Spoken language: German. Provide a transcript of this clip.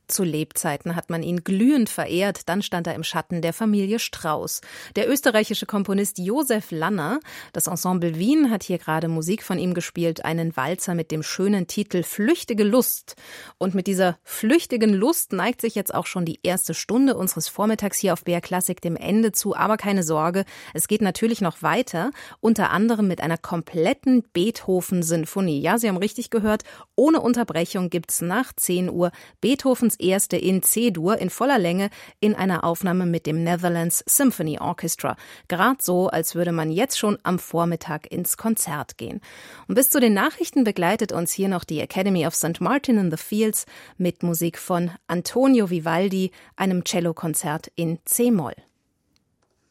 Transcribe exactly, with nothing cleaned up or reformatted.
Zu Lebzeiten hat man ihn glühend verehrt, dann stand er im Schatten der Familie Strauss. Der österreichische Komponist Josef Lanner, das Ensemble Wien hat hier gerade Musik von ihm gespielt, einen Walzer mit dem schönen Titel Flüchtige Lust. Und mit dieser flüchtigen Lust neigt sich jetzt auch schon die erste Stunde unseres Vormittags hier auf B R Klassik dem Ende zu. Aber keine Sorge, es geht natürlich noch weiter, unter anderem mit einer kompletten Beethoven-Sinfonie. Ja, Sie haben richtig gehört, ohne Unterbrechung gibt's nach zehn Uhr Beethovens erste in C-Dur in voller Länge in einer Aufnahme mit dem Netherlands Symphony Orchestra. Gerade so, als würde man jetzt schon am Vormittag ins Konzert gehen. Und bis zu den Nachrichten begleitet uns hier noch die Academy of Saint Martin in the Fields mit Musik von Antonio Vivaldi, einem Cellokonzert in C-Moll.